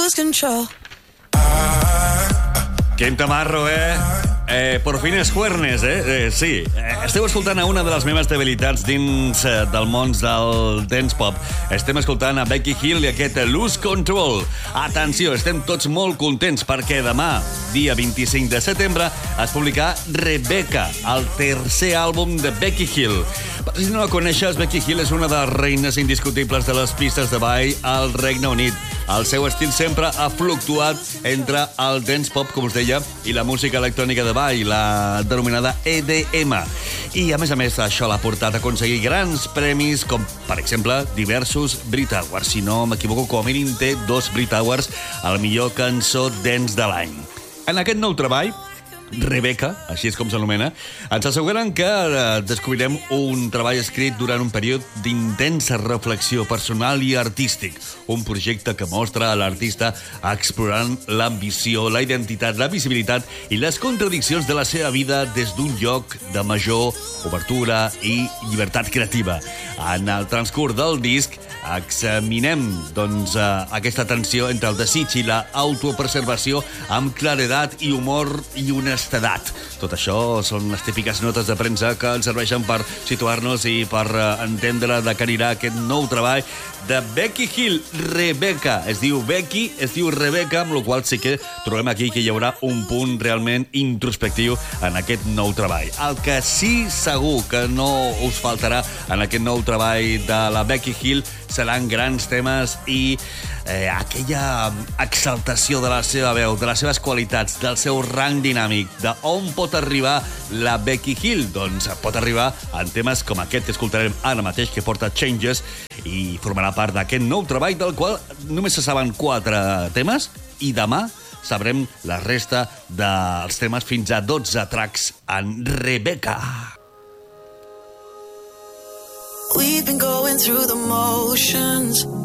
lose control. Quin tamarro, por fin es juernes, sí. Esteu escoltant a una de les meves debilitats dins del món del dance pop. Estem escoltant a Becky Hill i aquest Lose Control. Atenció, estem tots molt contents perquè demà, dia 25 de setembre, es publicarà Rebecca, el tercer àlbum de Becky Hill. Per si no la coneixes, Becky Hill és una de les reines indiscutibles de les pistes de ball al Regne Unit. El seu estil sempre ha fluctuat entre el dance pop, com us deia, i la música electrònica de ball, la denominada EDM. I, a més, això l'ha portat a aconseguir grans premis, com, per exemple, diversos Brit Awards. Si no m'equivoco, com a mínim té 2 Brit Awards a la millor cançó dance de l'any. En aquest nou treball, Rebecca, així és com s'anomena, ens asseguren que descobrirem un treball escrit durant un període d'intensa reflexió personal i artístic. Un projecte que mostra a l'artista explorant l'ambició, la identitat, la visibilitat i les contradiccions de la seva vida des d'un lloc de major obertura i llibertat creativa. En el transcurs del disc examinem aquesta tensió entre el desig i l'autopreservació amb claredat i humor i honestedat. Tot això són les típiques notes de premsa que ens serveixen per situar-nos i per entendre de què anirà aquest nou treball de Becky Hill, Rebecca. Es diu Becky, es diu Rebecca, amb la qual sí que trobem aquí que hi haurà un punt realment introspectiu en aquest nou treball. El que sí segur que no us faltarà en aquest nou treball de la Becky Hill seran grans temes i aquella exaltació de la seva veu, de les seves qualitats, del seu rang dinàmic, d'on pot arribar la Becky Hill. Doncs pot arribar en temes com aquest que escoltarem ara mateix, que porta Changes, i formarà part d'aquest nou treball del qual només se saben 4 temes, i demà sabrem la resta dels temes fins a 12 tracks en Rebecca. We've been going through the motions,